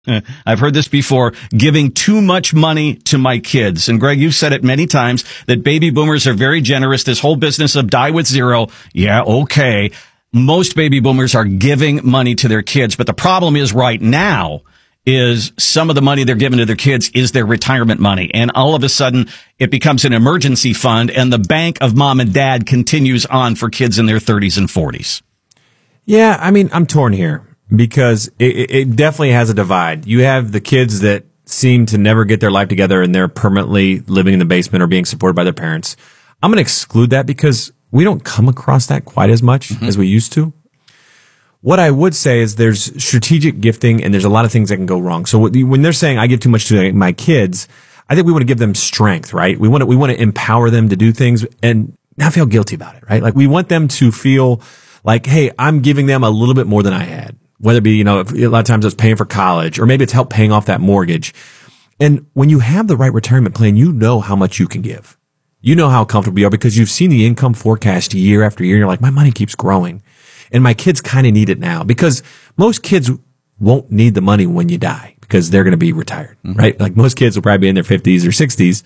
I've heard this before, giving too much money to my kids. And Greg, you've said it many times that baby boomers are very generous. This whole business of die with zero. Yeah, okay. Most baby boomers are giving money to their kids. But the problem is right now is some of the money they're giving to their kids is their retirement money. And all of a sudden it becomes an emergency fund and the bank of mom and dad continues on for kids in their 30s and 40s. Yeah, I mean, I'm torn here. Because it definitely has a divide. You have the kids that seem to never get their life together and they're permanently living in the basement or being supported by their parents. I'm going to exclude that because we don't come across that quite as much as we used to. What I would say is there's strategic gifting and there's a lot of things that can go wrong. So when they're saying I give too much to my kids, I think we want to give them strength, right? We want to empower them to do things and not feel guilty about it, right? Like we want them to feel like, hey, I'm giving them a little bit more than I had. Whether it be, a lot of times it's paying for college or maybe it's help paying off that mortgage. And when you have the right retirement plan, you know how much you can give. You know how comfortable you are because you've seen the income forecast year after year. And you're like, my money keeps growing and my kids kind of need it now because most kids won't need the money when you die because they're going to be retired, right? Like most kids will probably be in their 50s or 60s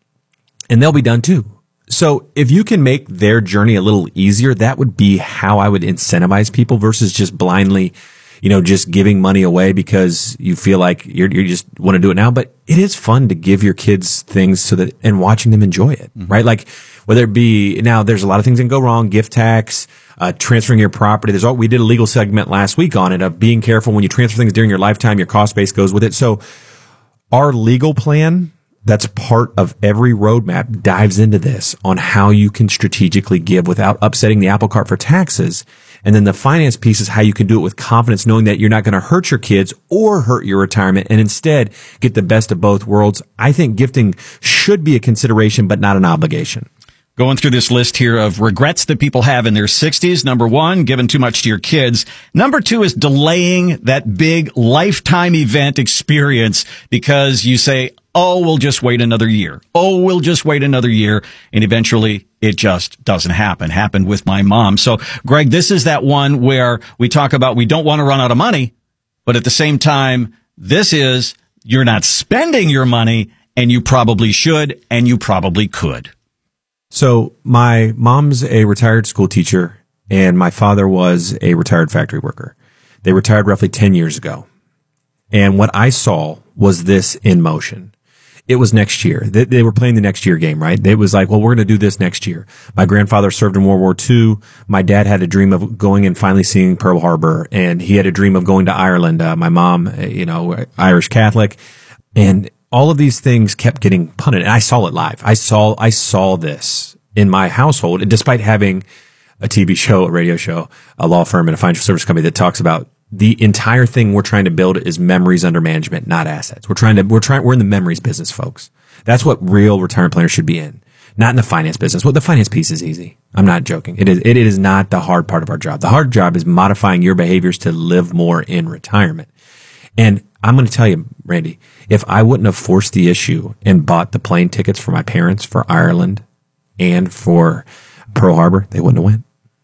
and they'll be done too. So if you can make their journey a little easier, that would be how I would incentivize people versus just blindly just giving money away because you feel like you just want to do it now. But it is fun to give your kids things so that, and watching them enjoy it, right? Like whether it be, now there's a lot of things that can go wrong, gift tax, transferring your property. We did a legal segment last week on it of being careful when you transfer things during your lifetime, your cost base goes with it. So our legal plan, that's part of every roadmap, dives into this on how you can strategically give without upsetting the apple cart for taxes. And then the finance piece is how you can do it with confidence, knowing that you're not going to hurt your kids or hurt your retirement and instead get the best of both worlds. I think gifting should be a consideration, but not an obligation. Going through this list here of regrets that people have in their 60s. Number one, giving too much to your kids. Number two is delaying that big lifetime event experience because you say, oh, we'll just wait another year. Oh, we'll just wait another year. And eventually it just doesn't happen. Happened with my mom. So, Greg, this is that one where we talk about we don't want to run out of money, but at the same time, this is you're not spending your money and you probably should and you probably could. So my mom's a retired school teacher and my father was a retired factory worker. They retired roughly 10 years ago. And what I saw was this in motion. It was next year. They were playing the next year game, right? It was like, well, we're going to do this next year. My grandfather served in World War II. My dad had a dream of going and finally seeing Pearl Harbor. And he had a dream of going to Ireland. My mom, Irish Catholic. And all of these things kept getting punted. And I saw it live. I saw this in my household. And despite having a TV show, a radio show, a law firm, and a financial service company that talks about the entire thing we're trying to build is memories under management, not assets. We're in the memories business, folks. That's what real retirement planners should be in, not in the finance business. Well, the finance piece is easy. I'm not joking. It is not the hard part of our job. The hard job is modifying your behaviors to live more in retirement. And I'm going to tell you, Randy, if I wouldn't have forced the issue and bought the plane tickets for my parents for Ireland and for Pearl Harbor, they wouldn't have went.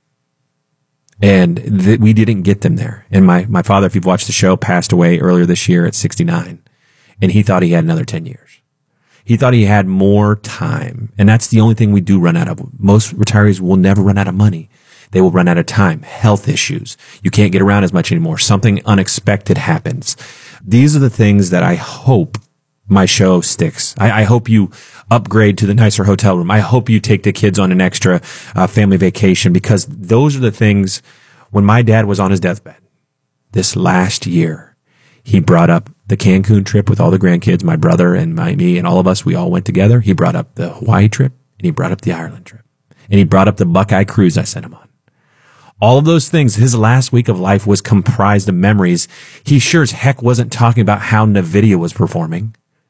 And we didn't get them there. And my father, if you've watched the show, passed away earlier this year at 69. And he thought he had another 10 years. He thought he had more time. And that's the only thing we do run out of. Most retirees will never run out of money. They will run out of time. Health issues. You can't get around as much anymore. Something unexpected happens. These are the things that I hope my show sticks. I hope you upgrade to the nicer hotel room. I hope you take the kids on an extra family vacation because those are the things. When my dad was on his deathbed this last year, he brought up the Cancun trip with all the grandkids, my brother and me and all of us. We all went together. He brought up the Hawaii trip and he brought up the Ireland trip and he brought up the Buckeye cruise I sent him on. All of those things, his last week of life was comprised of memories. He sure as heck wasn't talking about how NVIDIA was performing.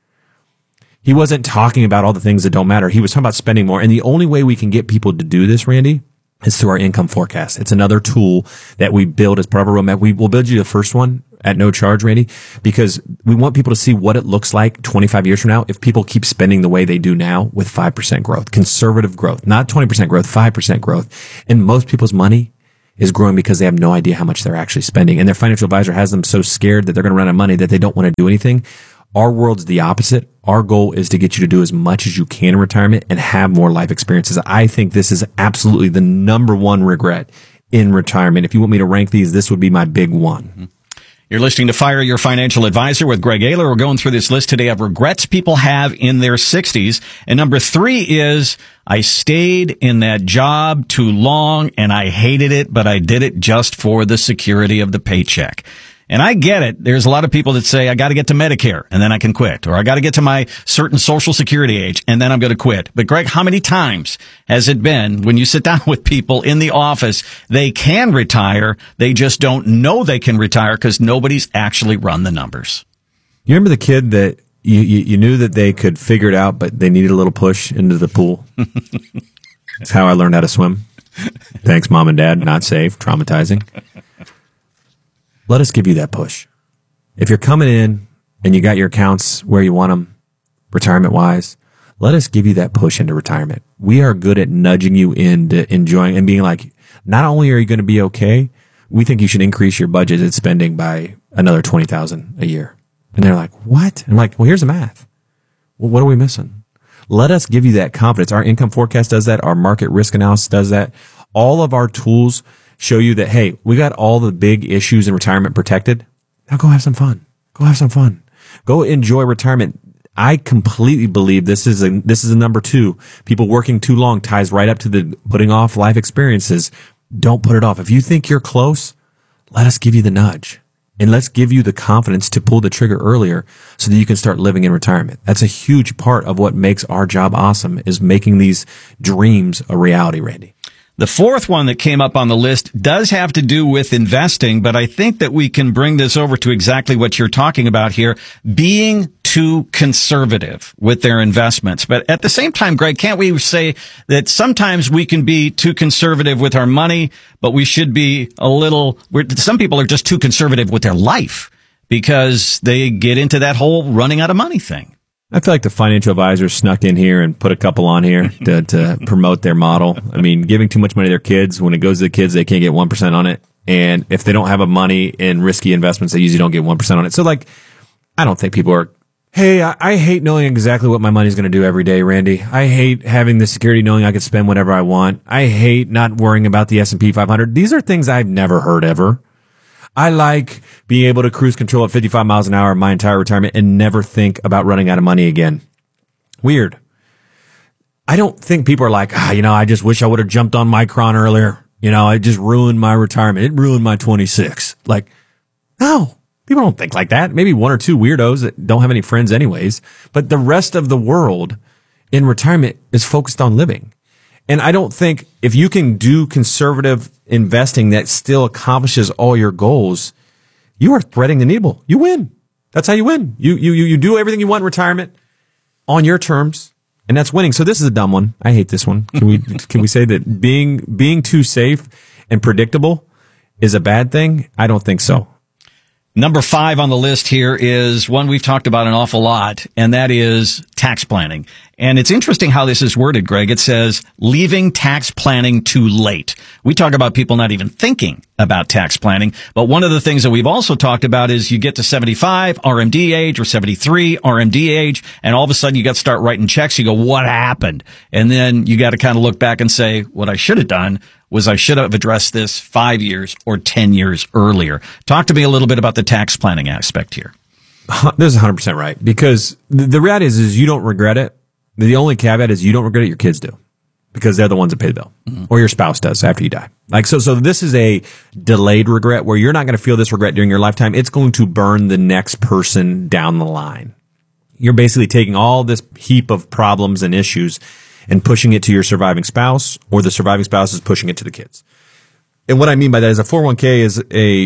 He wasn't talking about all the things that don't matter. He was talking about spending more. And the only way we can get people to do this, Randy, is through our income forecast. It's another tool that we build as part of our roadmap. We will build you the first one at no charge, Randy, because we want people to see what it looks like 25 years from now if people keep spending the way they do now with 5% growth, conservative growth, not 20% growth, 5% growth. And most people's money is growing because they have no idea how much they're actually spending. And their financial advisor has them so scared that they're going to run out of money that they don't want to do anything. Our world's the opposite. Our goal is to get you to do as much as you can in retirement and have more life experiences. I think this is absolutely the number one regret in retirement. If you want me to rank these, this would be my big one. You're listening to Fire Your Financial Advisor with Greg Ayler. We're going through this list today of regrets people have in their 60s. And number 3 is, I stayed in that job too long and I hated it, but I did it just for the security of the paycheck. And I get it. There's a lot of people that say, I got to get to Medicare and then I can quit, or I got to get to my certain Social Security age and then I'm going to quit. But Greg, how many times has it been when you sit down with people in the office, they can retire, they just don't know they can retire because nobody's actually run the numbers? You remember the kid that you knew that they could figure it out, but they needed a little push into the pool? That's how I learned how to swim. Thanks, Mom and Dad. Not safe, traumatizing. Let us give you that push. If you're coming in and you got your accounts where you want them, retirement-wise, let us give you that push into retirement. We are good at nudging you into enjoying and being like, not only are you going to be okay, we think you should increase your budgeted spending by another $20,000 a year. And they're like, what? I'm like, well, here's the math. Well, what are we missing? Let us give you that confidence. Our income forecast does that. Our market risk analysis does that. All of our tools show you that, hey, we got all the big issues in retirement protected. Now go have some fun. Go have some fun. Go enjoy retirement. I completely believe this is a number 2. People working too long ties right up to the putting off life experiences. Don't put it off. If you think you're close, let us give you the nudge. And let's give you the confidence to pull the trigger earlier so that you can start living in retirement. That's a huge part of what makes our job awesome, is making these dreams a reality, Randy. The 4th one that came up on the list does have to do with investing, but I think that we can bring this over to exactly what you're talking about here, being too conservative with their investments. But at the same time, Greg, can't we say that sometimes we can be too conservative with our money, but we should be some people are just too conservative with their life because they get into that whole running out of money thing. I feel like the financial advisors snuck in here and put a couple on here to promote their model. I mean, giving too much money to their kids, when it goes to the kids, they can't get 1% on it. And if they don't have a money in risky investments, they usually don't get 1% on it. So like, I don't think people are, hey, I hate knowing exactly what my money's going to do every day, Randy. I hate having the security knowing I can spend whatever I want. I hate not worrying about the S&P 500. These are things I've never heard ever. I like being able to cruise control at 55 miles an hour my entire retirement and never think about running out of money again. Weird. I don't think people are like, I just wish I would have jumped on Micron earlier. It just ruined my retirement. It ruined my 26. Like, no, people don't think like that. Maybe 1 or 2 weirdos that don't have any friends anyways. But the rest of the world in retirement is focused on living. And I don't think if you can do conservative investing that still accomplishes all your goals, you are threading the needle. You win. That's how you win. You do everything you want in retirement on your terms, and that's winning. So this is a dumb one. I hate this one. Can we say that being too safe and predictable is a bad thing? I don't think so. Number 5 on the list here is one we've talked about an awful lot, and that is tax planning. And it's interesting how this is worded, Greg. It says, leaving tax planning too late. We talk about people not even thinking about tax planning. But one of the things that we've also talked about is you get to 75 RMD age or 73 RMD age, and all of a sudden you got to start writing checks. You go, what happened? And then you got to kind of look back and say, what I should have done was I should have addressed this 5 years or 10 years earlier. Talk to me a little bit about the tax planning aspect here. This is 100% right, because the reality is you don't regret it. The only caveat is you don't regret it, your kids do, because they're the ones that pay the bill, or your spouse does after you die. Like, so this is a delayed regret where you're not going to feel this regret during your lifetime. It's going to burn the next person down the line. You're basically taking all this heap of problems and issues and pushing it to your surviving spouse, or the surviving spouse is pushing it to the kids. And what I mean by that is a 401k is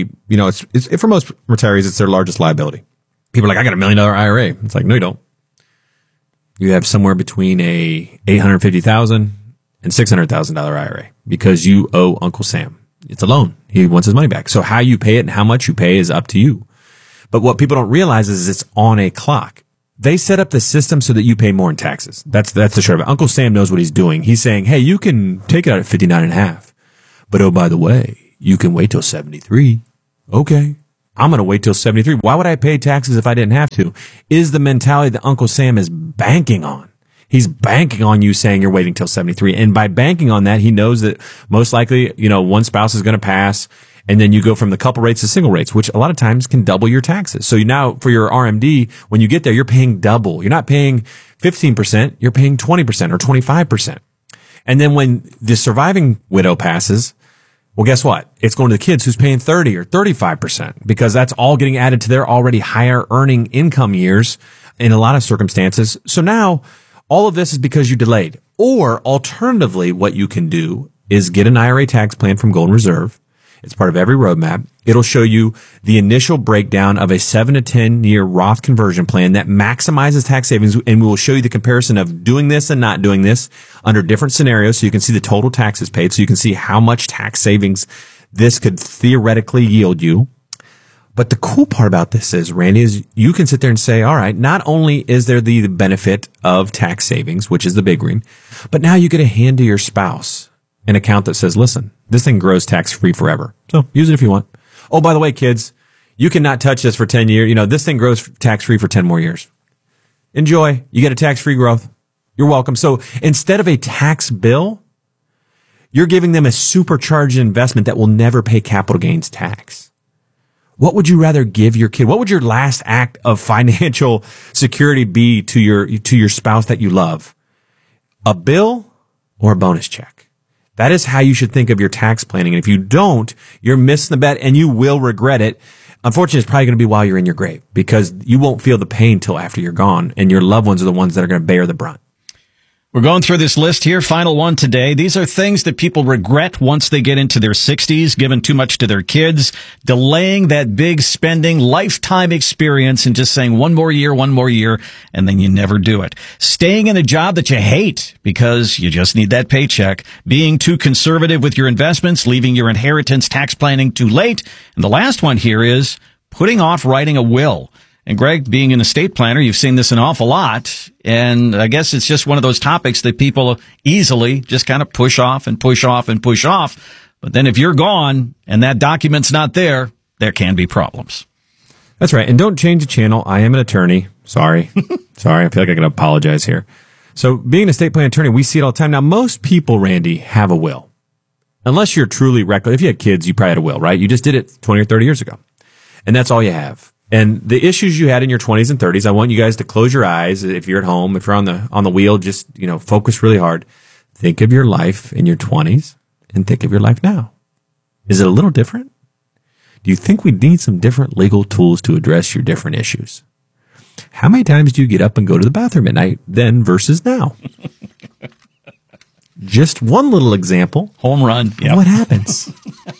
it's for most retirees, it's their largest liability. People are like, I got $1 million IRA. It's like, no, you don't. You have somewhere between a $850,000 and $600,000 IRA because you owe Uncle Sam. It's a loan. He wants his money back. So how you pay it and how much you pay is up to you. But what people don't realize is it's on a clock. They set up the system so that you pay more in taxes. That's the short of it. Uncle Sam knows what he's doing. He's saying, hey, you can take it out at 59.5. But oh, by the way, you can wait till 73. Okay. I'm going to wait till 73. Why would I pay taxes if I didn't have to? Is the mentality that Uncle Sam is banking on. He's banking on you saying you're waiting till 73. And by banking on that, he knows that most likely, one spouse is going to pass. And then you go from the couple rates to single rates, which a lot of times can double your taxes. So now for your RMD, when you get there, you're paying double. You're not paying 15%. You're paying 20% or 25%. And then when the surviving widow passes, well, guess what? It's going to the kids who's paying 30 or 35% because that's all getting added to their already higher earning income years in a lot of circumstances. So now all of this is because you delayed. Or alternatively, what you can do is get an IRA tax plan from Golden Reserve. It's part of every roadmap. It'll show you the initial breakdown of a 7 to 10 year Roth conversion plan that maximizes tax savings. And we will show you the comparison of doing this and not doing this under different scenarios. So you can see the total taxes paid. So you can see how much tax savings this could theoretically yield you. But the cool part about this is, Randy, is you can sit there and say, all right, not only is there the benefit of tax savings, which is the big green, but now you get a hand to your spouse an account that says, listen, this thing grows tax-free forever. So use it if you want. Oh, by the way, kids, you cannot touch this for 10 years. This thing grows tax-free for 10 more years. Enjoy. You get a tax-free growth. You're welcome. So instead of a tax bill, you're giving them a supercharged investment that will never pay capital gains tax. What would you rather give your kid? What would your last act of financial security be to your spouse that you love? A bill or a bonus check? That is how you should think of your tax planning. And if you don't, you're missing the bet and you will regret it. Unfortunately, it's probably going to be while you're in your grave because you won't feel the pain till after you're gone and your loved ones are the ones that are going to bear the brunt. We're going through this list here. Final one today. These are things that people regret once they get into their 60s, giving too much to their kids, delaying that big spending lifetime experience and just saying one more year, and then you never do it. Staying in a job that you hate because you just need that paycheck. Being too conservative with your investments, leaving your inheritance tax planning too late. And the last one here is putting off writing a will. And Greg, being an estate planner, you've seen this an awful lot. And I guess it's just one of those topics that people easily just kind of push off and push off and push off. But then if you're gone and that document's not there, there can be problems. That's right. And don't change the channel. I am an attorney. Sorry. Sorry. I feel like I got to apologize here. So being an estate planning attorney, we see it all the time. Now, most people, Randy, have a will. Unless you're truly reckless. If you had kids, you probably had a will, right? You just did it 20 or 30 years ago. And that's all you have. And the issues you had in your 20s and 30s, I want you guys to close your eyes. If you're at home, if you're on the wheel, just, focus really hard. Think of your life in your 20s and think of your life now. Is it a little different? Do you think we need some different legal tools to address your different issues? How many times do you get up and go to the bathroom at night then versus now? Just one little example. Home run. Yep. What happens?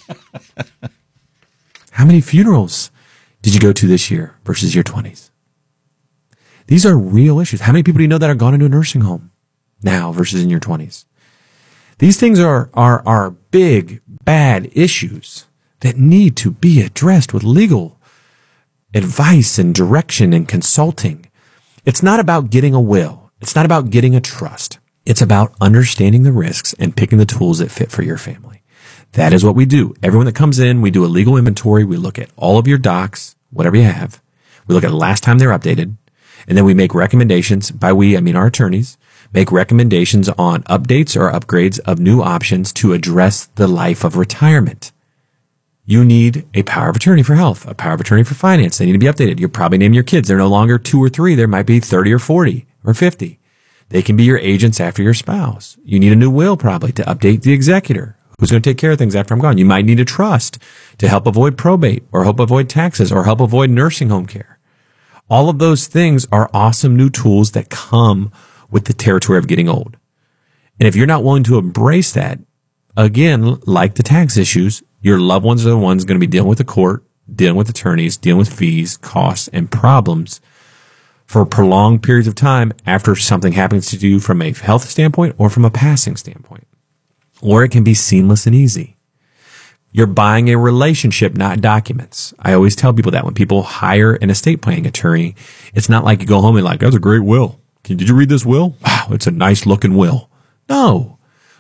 How many funerals did you go to this year versus your 20s? These are real issues. How many people do you know that are gone into a nursing home now versus in your 20s? These things are big, bad issues that need to be addressed with legal advice and direction and consulting. It's not about getting a will. It's not about getting a trust. It's about understanding the risks and picking the tools that fit for your family. That is what we do. Everyone that comes in, we do a legal inventory. We look at all of your docs, whatever you have. We look at the last time they're updated. And then we make recommendations. By we, I mean our attorneys, make recommendations on updates or upgrades of new options to address the life of retirement. You need a power of attorney for health, a power of attorney for finance. They need to be updated. You're probably naming your kids. They're no longer 2 or 3. There might be 30 or 40 or 50. They can be your agents after your spouse. You need a new will probably to update the executor. Who's going to take care of things after I'm gone? You might need a trust to help avoid probate or help avoid taxes or help avoid nursing home care. All of those things are awesome new tools that come with the territory of getting old. And if you're not willing to embrace that, again, like the tax issues, your loved ones are the ones going to be dealing with the court, dealing with attorneys, dealing with fees, costs, and problems for prolonged periods of time after something happens to you from a health standpoint or from a passing standpoint. Or it can be seamless and easy. You're buying a relationship, not documents. I always tell people that when people hire an estate planning attorney, it's not like you go home and like, that's a great will. Did you read this will? Wow, it's a nice looking will. No.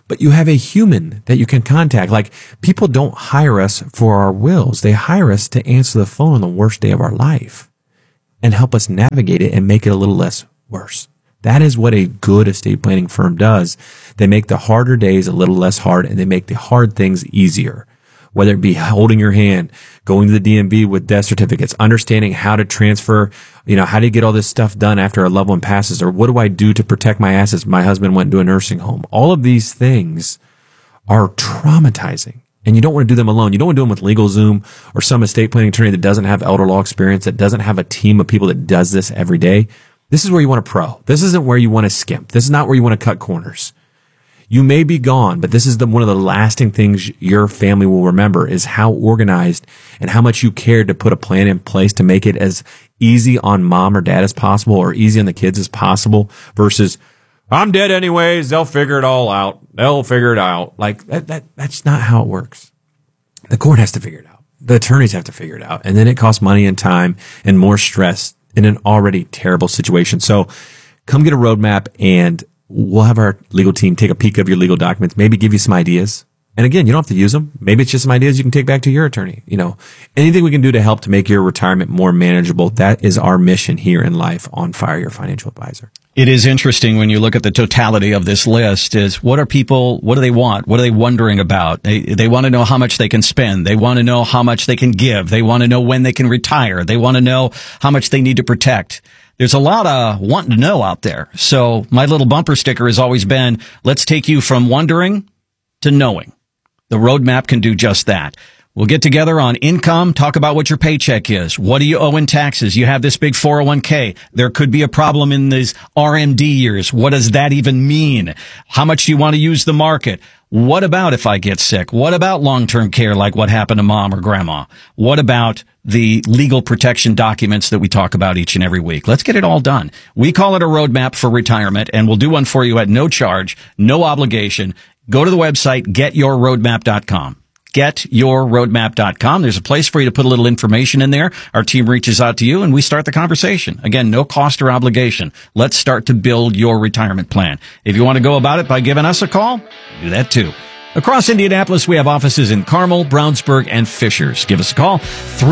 but you have a human that you can contact. Like, people don't hire us for our wills. They hire us to answer the phone on the worst day of our life and help us navigate it and make it a little less worse. That is what a good estate planning firm does. They make the harder days a little less hard, and they make the hard things easier. Whether it be holding your hand, going to the DMV with death certificates, understanding how to transfer, how do you get all this stuff done after a loved one passes, or what do I do to protect my assets? My husband went to a nursing home. All of these things are traumatizing, and you don't want to do them alone. You don't want to do them with LegalZoom or some estate planning attorney that doesn't have elder law experience, that doesn't have a team of people that does this every day. This is where you want a pro. This isn't where you want to skimp. This is not where you want to cut corners. You may be gone, but this is one of the lasting things your family will remember, is how organized and how much you cared to put a plan in place to make it as easy on mom or dad as possible, or easy on the kids as possible, versus, I'm dead anyways, they'll figure it all out. They'll figure it out. Like, that's not how it works. The court has to figure it out. The attorneys have to figure it out. And then it costs money and time and more stress in an already terrible situation. So come get a roadmap, and we'll have our legal team take a peek of your legal documents, maybe give you some ideas. And again, you don't have to use them. Maybe it's just some ideas you can take back to your attorney. Anything we can do to help to make your retirement more manageable. That is our mission here in life on Fire Your Financial Advisor. It is interesting when you look at the totality of this list, is what do they want? What are they wondering about? They want to know how much they can spend. They want to know how much they can give. They want to know when they can retire. They want to know how much they need to protect. There's a lot of wanting to know out there. So my little bumper sticker has always been, let's take you from wondering to knowing. The roadmap can do just that. We'll get together on income, talk about what your paycheck is. What do you owe in taxes? You have this big 401k. There could be a problem in these RMD years. What does that even mean? How much do you want to use the market? What about if I get sick? What about long-term care, like what happened to mom or grandma? What about the legal protection documents that we talk about each and every week? Let's get it all done. We call it a roadmap for retirement, and we'll do one for you at no charge, no obligation. Go to the website, getyourroadmap.com. Getyourroadmap.com. There's a place for you to put a little information in there. Our team reaches out to you and we start the conversation. Again, no cost or obligation. Let's start to build your retirement plan. If you want to go about it by giving us a call, do that too. Across Indianapolis, we have offices in Carmel, Brownsburg, and Fishers. Give us a call,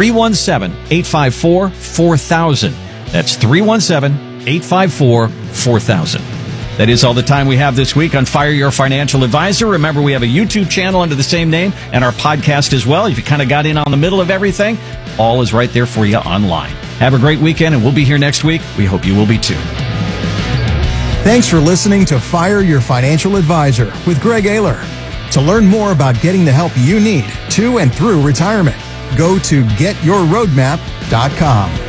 317-854-4000. That's 317-854-4000. That is all the time we have this week on Fire Your Financial Advisor. Remember, we have a YouTube channel under the same name and our podcast as well. If you kind of got in on the middle of everything, all is right there for you online. Have a great weekend, and we'll be here next week. We hope you will be too. Thanks for listening to Fire Your Financial Advisor with Greg Ayler. To learn more about getting the help you need to and through retirement, go to getyourroadmap.com.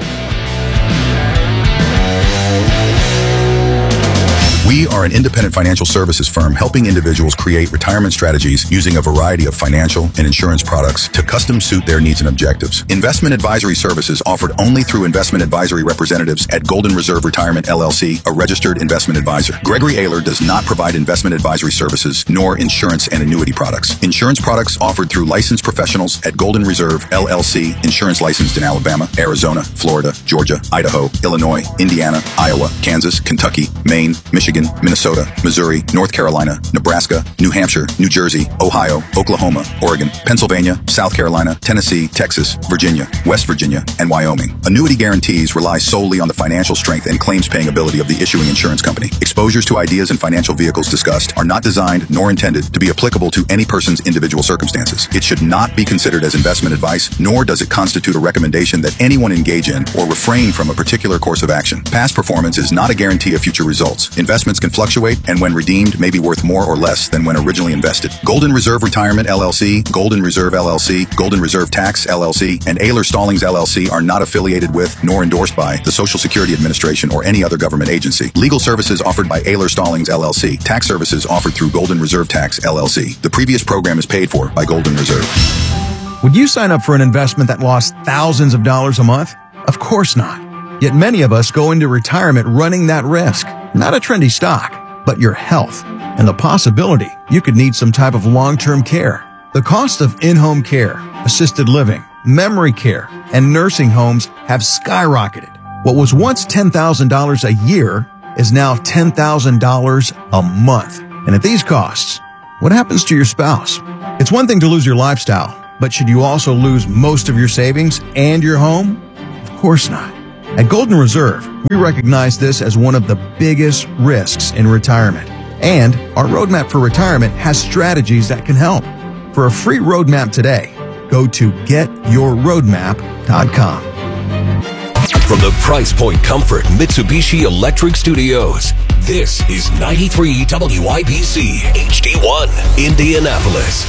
We are an independent financial services firm helping individuals create retirement strategies using a variety of financial and insurance products to custom suit their needs and objectives. Investment advisory services offered only through investment advisory representatives at Golden Reserve Retirement LLC, a registered investment advisor. Gregory Ayler does not provide investment advisory services nor insurance and annuity products. Insurance products offered through licensed professionals at Golden Reserve LLC, insurance licensed in Alabama, Arizona, Florida, Georgia, Idaho, Illinois, Indiana, Iowa, Kansas, Kentucky, Maine, Michigan, Minnesota, Missouri, North Carolina, Nebraska, New Hampshire, New Jersey, Ohio, Oklahoma, Oregon, Pennsylvania, South Carolina, Tennessee, Texas, Virginia, West Virginia, and Wyoming. Annuity guarantees rely solely on the financial strength and claims-paying ability of the issuing insurance company. Exposures to ideas and financial vehicles discussed are not designed nor intended to be applicable to any person's individual circumstances. It should not be considered as investment advice, nor does it constitute a recommendation that anyone engage in or refrain from a particular course of action. Past performance is not a guarantee of future results. Investments can fluctuate, and when redeemed may be worth more or less than when originally invested. Golden Reserve Retirement LLC, Golden Reserve LLC, Golden Reserve Tax LLC, and Ayler Stallings LLC are not affiliated with nor endorsed by the Social Security Administration or any other government agency. Legal services offered by Ayler Stallings LLC. Tax services offered through Golden Reserve Tax LLC. The previous program is paid for by Golden Reserve. Would you sign up for an investment that lost thousands of dollars a month? Of course not. Yet many of us go into retirement running that risk. Not a trendy stock, but your health and the possibility you could need some type of long-term care. The cost of in-home care, assisted living, memory care, and nursing homes have skyrocketed. What was once $10,000 a year is now $10,000 a month. And at these costs, What happens to your spouse? It's one thing to lose your lifestyle, but should you also lose most of your savings and your home? Of course not. At Golden Reserve, we recognize this as one of the biggest risks in retirement. And our Roadmap for Retirement has strategies that can help. For a free roadmap today, go to getyourroadmap.com. From the Price Point Comfort Mitsubishi Electric Studios, this is 93 WIBC HD1, Indianapolis.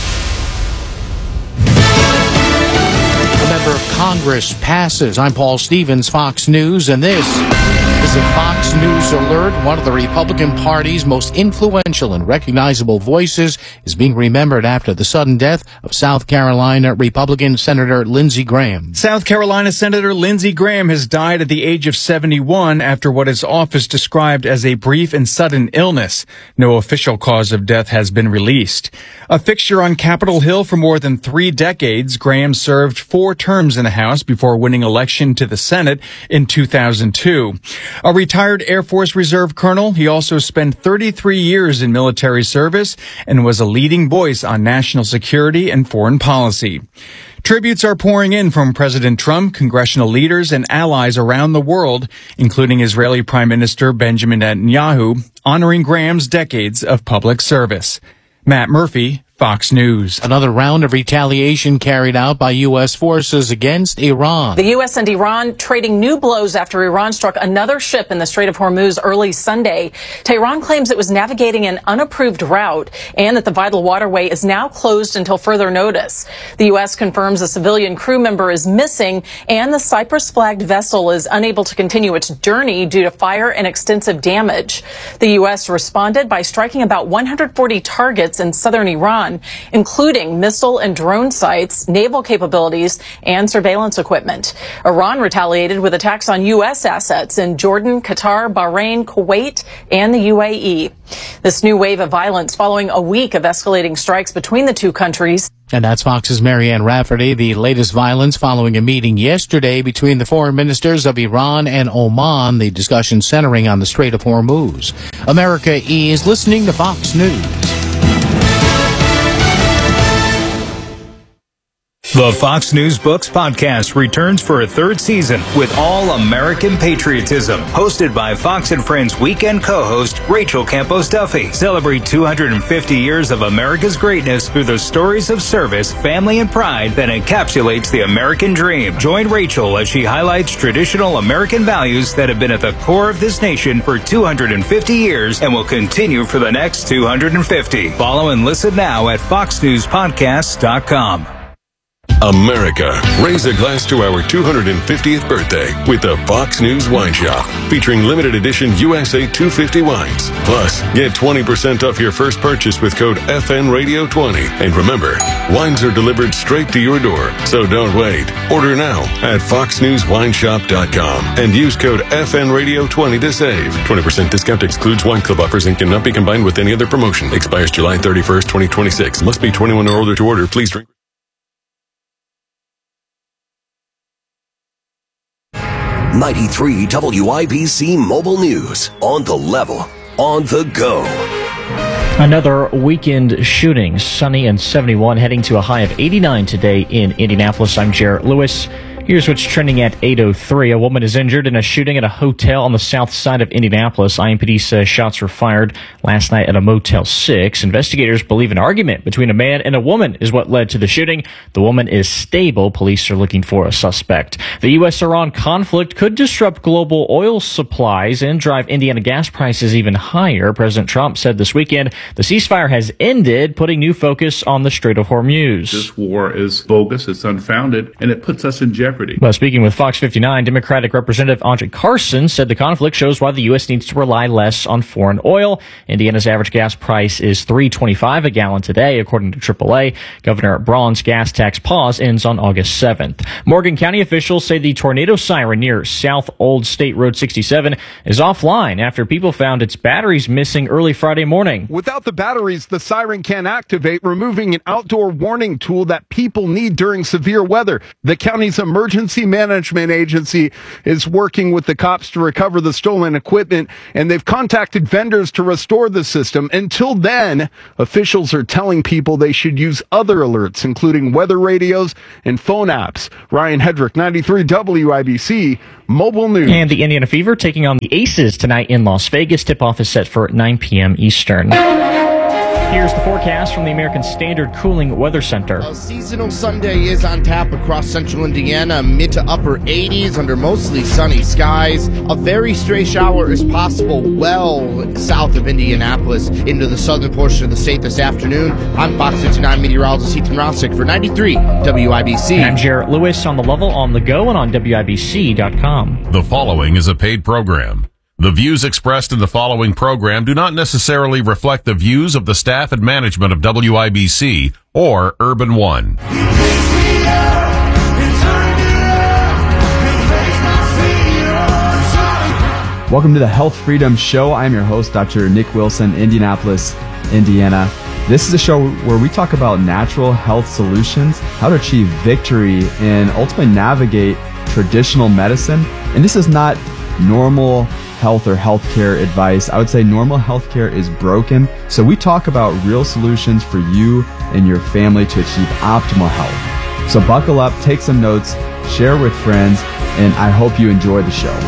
A member of Congress passes. I'm Paul Stevens, Fox News, and this is a Fox News alert. One of the Republican Party's most influential and recognizable voices is being remembered after the sudden death of South Carolina Republican Senator Lindsey Graham. South Carolina Senator Lindsey Graham has died at the age of 71 after what his office described as a brief and sudden illness. No official cause of death has been released. A fixture on Capitol Hill for more than 3 decades, Graham served 4 terms in the House before winning election to the Senate in 2002. A retired Air Force Reserve colonel, he also spent 33 years in military service and was a leading voice on national security and foreign policy. Tributes are pouring in from President Trump, congressional leaders, and allies around the world, including Israeli Prime Minister Benjamin Netanyahu, honoring Graham's decades of public service. Matt Murphy, Fox News. Another round of retaliation carried out by U.S. forces against Iran. The U.S. and Iran trading new blows after Iran struck another ship in the Strait of Hormuz early Sunday. Tehran claims it was navigating an unapproved route and that the vital waterway is now closed until further notice. The U.S. confirms a civilian crew member is missing and the Cyprus-flagged vessel is unable to continue its journey due to fire and extensive damage. The U.S. responded by striking about 140 targets in southern Iran, including missile and drone sites, naval capabilities, and surveillance equipment. Iran retaliated with attacks on U.S. assets in Jordan, Qatar, Bahrain, Kuwait, and the UAE. This new wave of violence following a week of escalating strikes between the two countries. And that's Fox's Marianne Rafferty. The latest violence following a meeting yesterday between the foreign ministers of Iran and Oman, the discussion centering on the Strait of Hormuz. America is listening to Fox News. The Fox News Books podcast returns for a 3rd season with all American patriotism. Hosted by Fox and Friends weekend co-host Rachel Campos Duffy. Celebrate 250 years of America's greatness through the stories of service, family, and pride that encapsulates the American dream. Join Rachel as she highlights traditional American values that have been at the core of this nation for 250 years and will continue for the next 250. Follow and listen now at foxnewspodcasts.com. America, raise a glass to our 250th birthday with the Fox News Wine Shop, featuring limited edition USA 250 wines. Plus, get 20% off your first purchase with code FNRadio20. And remember, wines are delivered straight to your door, so don't wait. Order now at foxnewswineshop.com and use code FNRadio20 to save. 20% discount excludes wine club offers and cannot be combined with any other promotion. Expires July 31st, 2026. Must be 21 or older to order. Please drink. 93 WIBC Mobile News. On the level, on the go. Another weekend shooting. Sunny and 71, heading to a high of 89 today in Indianapolis. I'm Jarrett Lewis. Here's what's trending at 8:03. A woman is injured in a shooting at a hotel on the south side of Indianapolis. IMPD says shots were fired last night at a Motel 6. Investigators believe an argument between a man and a woman is what led to the shooting. The woman is stable. Police are looking for a suspect. The U.S.-Iran conflict could disrupt global oil supplies and drive Indiana gas prices even higher. President Trump said this weekend the ceasefire has ended, putting new focus on the Strait of Hormuz. This war is bogus, it's unfounded, and it puts us in jeopardy. Well, speaking with Fox 59, Democratic Representative Andre Carson said the conflict shows why the U.S. needs to rely less on foreign oil. Indiana's average gas price is $3.25 a gallon today, according to AAA. Governor Braun's gas tax pause ends on August 7th. Morgan County officials say the tornado siren near South Old State Road 67 is offline after people found its batteries missing early Friday morning. Without the batteries, the siren can't activate, removing an outdoor warning tool that people need during severe weather. The county's emergency Emergency Management Agency is working with the cops to recover the stolen equipment, and they've contacted vendors to restore the system. Until then, officials are telling people they should use other alerts, including weather radios and phone apps. Ryan Hedrick, 93 WIBC, Mobile News. And the Indiana Fever taking on the Aces tonight in Las Vegas. Tip-off is set for 9 p.m. Eastern. Here's the forecast from the American Standard Cooling Weather Center. A seasonal Sunday is on tap across central Indiana, mid to upper 80s under mostly sunny skies. A very stray shower is possible well south of Indianapolis into the southern portion of the state this afternoon. I'm Fox 59 meteorologist Ethan Rossick for 93 WIBC. And I'm Jarrett Lewis on the level, on the go, and on WIBC.com. The following is a paid program. The views expressed in the following program do not necessarily reflect the views of the staff and management of WIBC or Urban One. Welcome to the Health Freedom Show. I'm your host, Dr. Nick Wilson, Indianapolis, Indiana. This is a show where we talk about natural health solutions, how to achieve victory, and ultimately navigate traditional medicine. And this is not normal health or healthcare advice. I would say normal healthcare is broken. So we talk about real solutions for you and your family to achieve optimal health. So buckle up, take some notes, share with friends, and I hope you enjoy the show.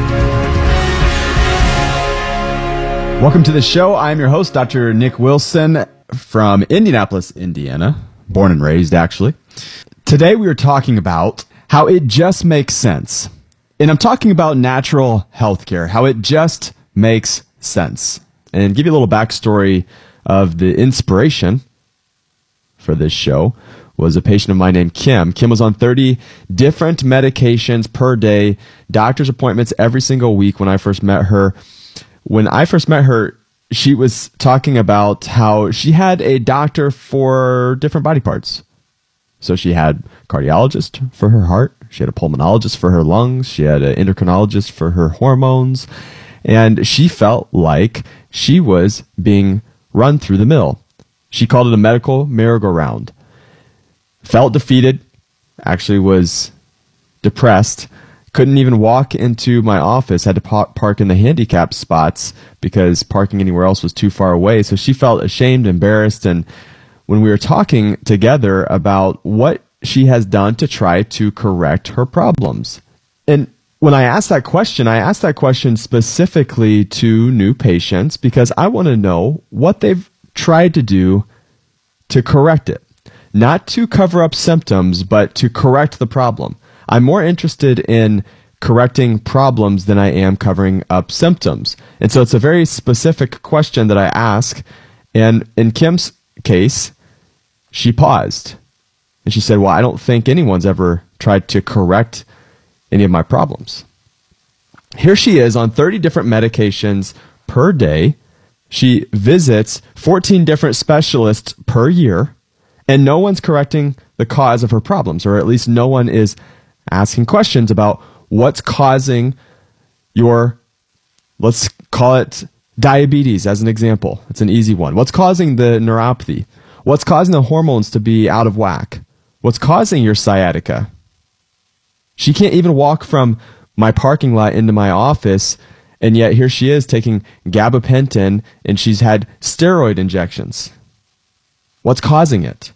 Welcome to the show. I'm your host, Dr. Nick Wilson from Indianapolis, Indiana, born and raised actually. Today we are talking about how it just makes sense. And I'm talking about natural healthcare, how it just makes sense. And give you a little backstory of the inspiration for this show was a patient of mine named Kim. Kim was on 30 different medications per day, doctor's appointments every single week when I first met her. When I first met her, she was talking about how she had a doctor for different body parts. So she had a cardiologist for her heart. She had a pulmonologist for her lungs. She had an endocrinologist for her hormones. And she felt like she was being run through the mill. She called it a medical merry-go-round. Felt defeated, actually was depressed, couldn't even walk into my office, had to park in the handicap spots because parking anywhere else was too far away. So she felt ashamed, embarrassed, and when we were talking together about what she has done to try to correct her problems. And when I asked that question specifically to new patients because I want to know what they've tried to do to correct it. Not to cover up symptoms, but to correct the problem. I'm more interested in correcting problems than I am covering up symptoms. And so it's a very specific question that I ask. And in Kim's case, she paused. And she said, well, I don't think anyone's ever tried to correct any of my problems. Here she is on 30 different medications per day. She visits 14 different specialists per year, and no one's correcting the cause of her problems, or at least no one is asking questions about what's causing your, let's call it diabetes as an example. It's an easy one. What's causing the neuropathy? What's causing the hormones to be out of whack? What's causing your sciatica? She can't even walk from my parking lot into my office, and yet here she is taking gabapentin, and she's had steroid injections. What's causing it?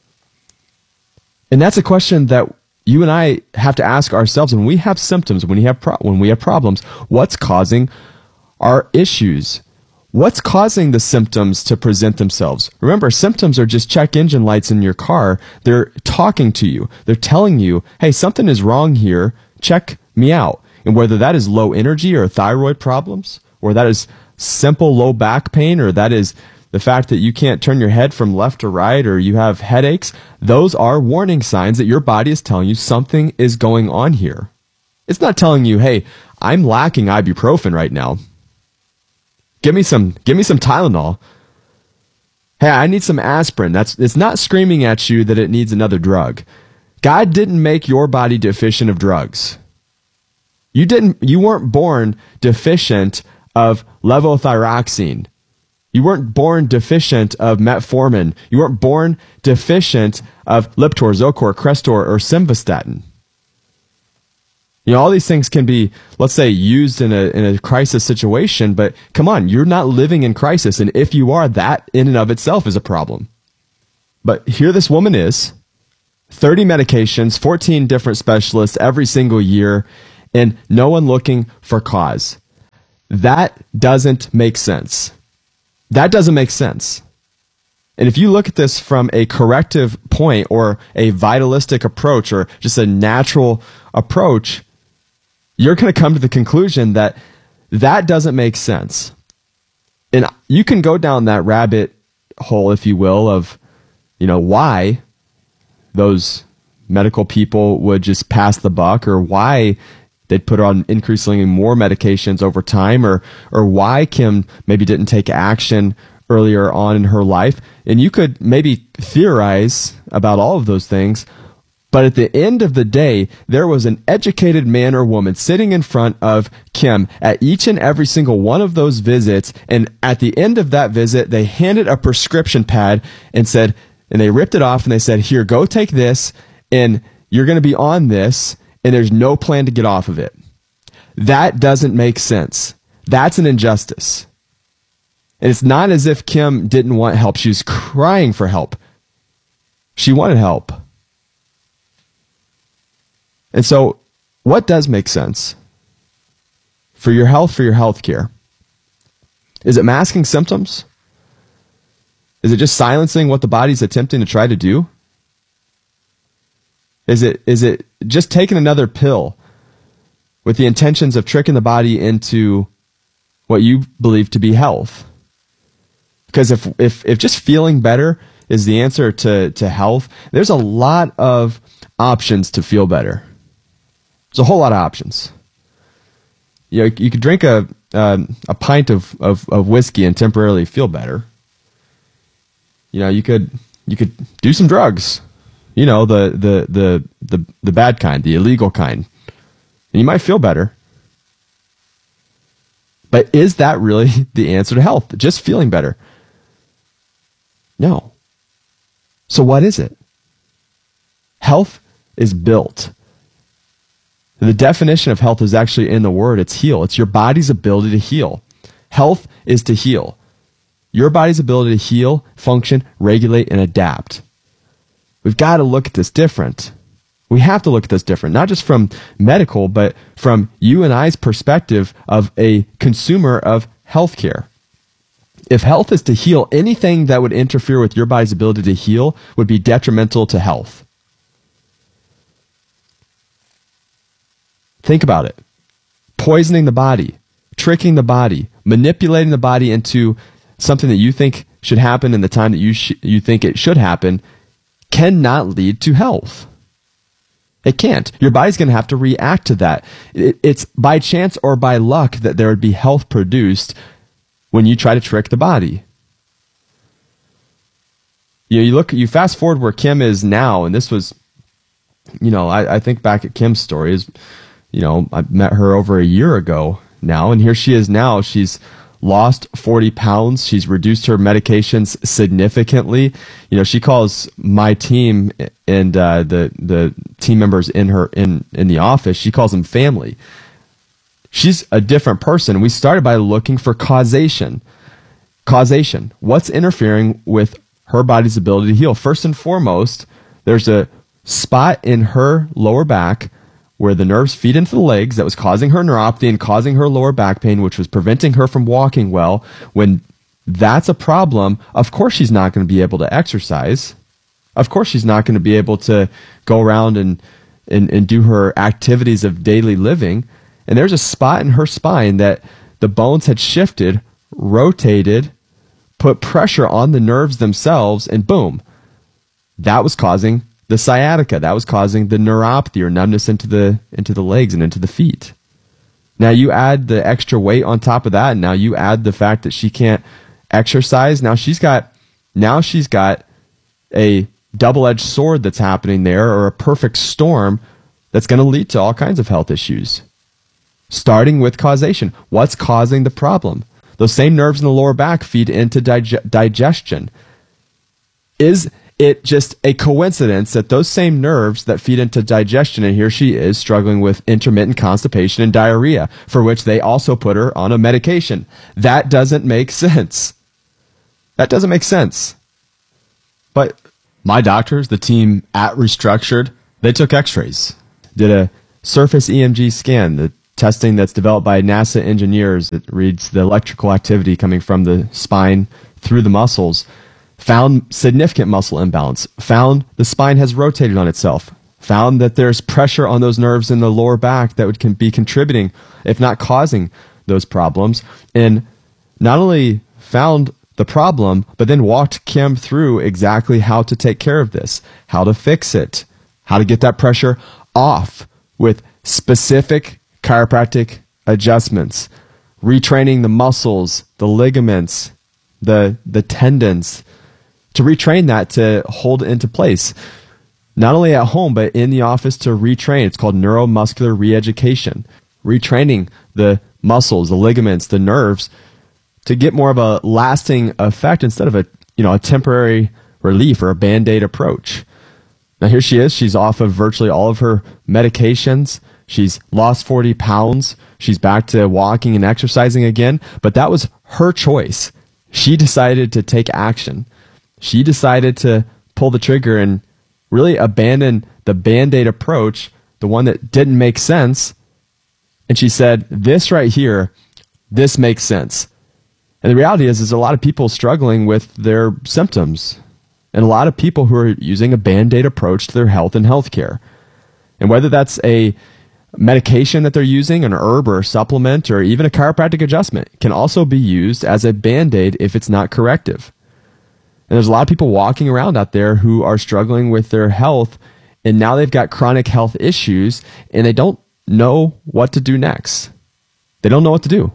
And that's a question that you and I have to ask ourselves when we have symptoms, when we have problems. What's causing our issues? What's causing the symptoms to present themselves? Remember, symptoms are just check engine lights in your car. They're talking to you. They're telling you, hey, something is wrong here. Check me out. And whether that is low energy or thyroid problems, or that is simple low back pain, or that is the fact that you can't turn your head from left to right, or you have headaches, those are warning signs that your body is telling you something is going on here. It's not telling you, hey, I'm lacking ibuprofen right now. Give me some Tylenol. Hey, I need some aspirin. It's not screaming at you that it needs another drug. God didn't make your body deficient of drugs. You weren't born deficient of levothyroxine. You weren't born deficient of metformin. You weren't born deficient of Lipitor, Zocor, Crestor, or Simvastatin. All these things can be, let's say, used in a crisis situation, but come on, you're not living in crisis. And if you are, that in and of itself is a problem. But here this woman is, 30 medications, 14 different specialists every single year, and no one looking for cause. That doesn't make sense. That doesn't make sense. And if you look at this from a corrective point or a vitalistic approach or just a natural approach, you're going to come to the conclusion that that doesn't make sense. And you can go down that rabbit hole, if you will, of, why those medical people would just pass the buck, or why they'd put on increasingly more medications over time, or why Kim maybe didn't take action earlier on in her life. And you could maybe theorize about all of those things, but at the end of the day, there was an educated man or woman sitting in front of Kim at each and every single one of those visits, and at the end of that visit, they handed a prescription pad and they ripped it off and they said, here, go take this, and you're going to be on this, and there's no plan to get off of it. That doesn't make sense. That's an injustice. And it's not as if Kim didn't want help. She was crying for help. She wanted help. And so, what does make sense for your health care? Is it masking symptoms? Is it just silencing what the body's attempting to try to do? Is it just taking another pill with the intentions of tricking the body into what you believe to be health? Because if just feeling better is the answer to health, there's a lot of options to feel better. There's a whole lot of options. You could drink a pint of whiskey and temporarily feel better. You could do some drugs. The bad kind, the illegal kind. And you might feel better. But is that really the answer to health? Just feeling better? No. So what is it? Health is built. The definition of health is actually in the word. It's heal. It's your body's ability to heal. Health is to heal. Your body's ability to heal, function, regulate, and adapt. We've got to look at this different. We have to look at this different, not just from medical, but from you and I's perspective of a consumer of healthcare. If health is to heal, anything that would interfere with your body's ability to heal would be detrimental to health. Think about it. Poisoning the body, tricking the body, manipulating the body into something that you think should happen in the time that you think it should happen cannot lead to health. It can't. Your body's going to have to react to that. It's by chance or by luck that there would be health produced when you try to trick the body. You fast forward where Kim is now, and this was, I think back at Kim's story is, I met her over a year ago now, and here she is now. She's lost 40 pounds. She's reduced her medications significantly. She calls my team and the team members in the office, she calls them family. She's a different person. We started by looking for causation. Causation. What's interfering with her body's ability to heal? First and foremost, there's a spot in her lower back where the nerves feed into the legs that was causing her neuropathy and causing her lower back pain, which was preventing her from walking well. When that's a problem, of course she's not going to be able to exercise. Of course she's not going to be able to go around and do her activities of daily living. And there's a spot in her spine that the bones had shifted, rotated, put pressure on the nerves themselves, and boom, that was causing the sciatica. That was causing the neuropathy or numbness into the legs and into the feet. Now you add the extra weight on top of that, and now you add the fact that she can't exercise. Now she's got a double-edged sword that's happening there, or a perfect storm that's going to lead to all kinds of health issues. Starting with causation. What's causing the problem? Those same nerves in the lower back feed into digestion. Is it just a coincidence that those same nerves that feed into digestion, and here she is struggling with intermittent constipation and diarrhea, for which they also put her on a medication. That doesn't make sense. That doesn't make sense. But my doctors, the team at Restructured, they took x-rays, did a surface EMG scan, the testing that's developed by NASA engineers that reads the electrical activity coming from the spine through the muscles, found significant muscle imbalance, found the spine has rotated on itself, found that there's pressure on those nerves in the lower back that can be contributing, if not causing, those problems, and not only found the problem, but then walked Kim through exactly how to take care of this, how to fix it, how to get that pressure off with specific chiropractic adjustments, retraining the muscles, the ligaments, the tendons, to retrain that to hold into place, not only at home, but in the office to retrain. It's called neuromuscular reeducation, retraining the muscles, the ligaments, the nerves to get more of a lasting effect instead of a temporary relief or a Band-Aid approach. Now here she is. She's off of virtually all of her medications. She's lost 40 pounds. She's back to walking and exercising again, but that was her choice. She decided to take action. She decided to pull the trigger and really abandon the Band-Aid approach, the one that didn't make sense. And she said, this right here, this makes sense. And the reality is a lot of people struggling with their symptoms and a lot of people who are using a Band-Aid approach to their health and healthcare. And whether that's a medication that they're using, an herb or a supplement, or even a chiropractic adjustment, can also be used as a Band-Aid if it's not corrective. And there's a lot of people walking around out there who are struggling with their health, and now they've got chronic health issues, and they don't know what to do next. They don't know what to do.